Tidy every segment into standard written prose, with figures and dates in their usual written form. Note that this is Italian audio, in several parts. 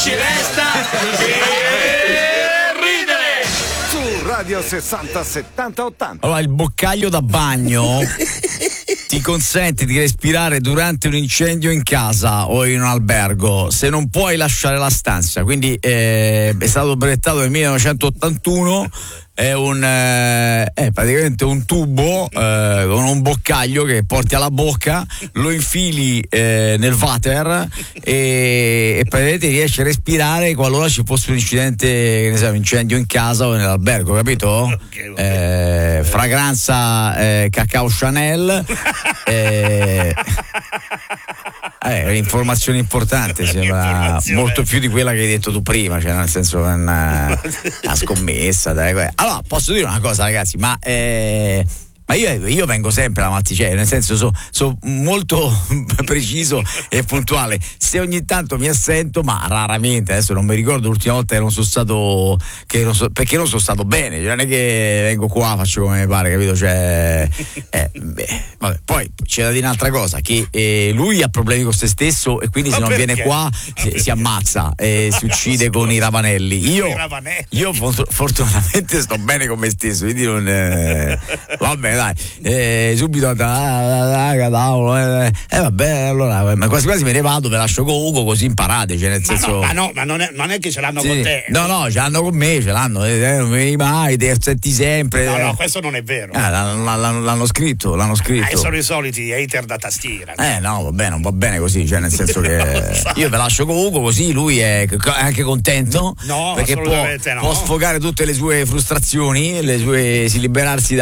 ci resta che ridere. Su Radio 60 70 80. Allora, il boccaglio da bagno ti consente di respirare durante un incendio in casa o in un albergo se non puoi lasciare la stanza. Quindi è stato brevettato nel 1981. È praticamente un tubo con un boccaglio che porti alla bocca, lo infili nel water e praticamente riesci a respirare qualora ci fosse un incidente, che ne so, un incendio in casa o nell'albergo, capito? Fragranza cacao Chanel. Informazione importante, sembra molto più di quella che hai detto tu prima, cioè nel senso una scommessa, dai. Allora, posso dire una cosa, ragazzi, ma io vengo sempre la mattina, cioè, nel senso sono molto preciso e puntuale. Se ogni tanto mi assento, ma raramente, adesso non mi ricordo l'ultima volta che non sono stato, perché non sono stato bene, cioè, non è che vengo qua, faccio come mi pare, capito? Cioè, vabbè. Poi c'è da dire un'altra cosa, che lui ha problemi con se stesso e quindi se non viene qua si ammazza e si uccide con i ravanelli. Io fortunatamente sto bene con me stesso, quindi non vabbè, dai, subito vabbè, allora, ma quasi quasi me ne vado, ve lascio con Ugo così imparate, cioè nel senso. Ma non è che ce l'hanno con te. No, ce l'hanno con me, ce l'hanno, non veni mai, ti aspetti sempre. No, questo non è vero. L'hanno scritto. Sono i soliti hater da tastiera. No, vabbè, non va bene così, cioè nel senso che io ve lascio con Ugo così lui è anche contento, perché può sfogare tutte le sue frustrazioni, si liberarsi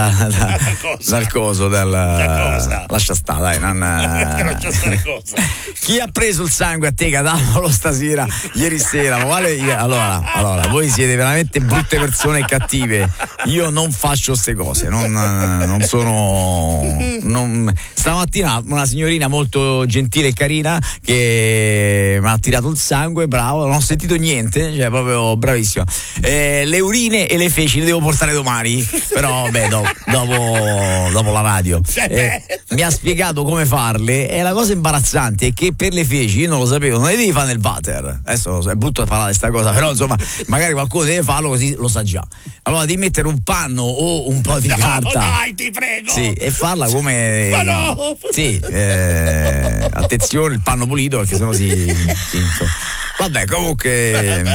dal coso, lascia stare, dai, Chi ha preso il sangue a te, Cadavolo, stasera, ieri sera? Allora, voi siete veramente brutte persone e cattive. Io non faccio queste cose, non sono. Stamattina una signorina molto gentile e carina che mi ha tirato il sangue, bravo, non ho sentito niente, cioè proprio bravissima. Le urine e le feci le devo portare domani, però vabbè, dopo la radio. Mi ha spiegato come farle e la cosa imbarazzante è che per le feci, io non lo sapevo, non le devi fare nel water. Adesso è brutto parlare di sta cosa, però insomma magari qualcuno deve farlo così lo sa già. Allora devi mettere un panno o un po' di carta, dai, ti prego, sì, e farla come sì, attenzione, il panno pulito perché sennò si vabbè, comunque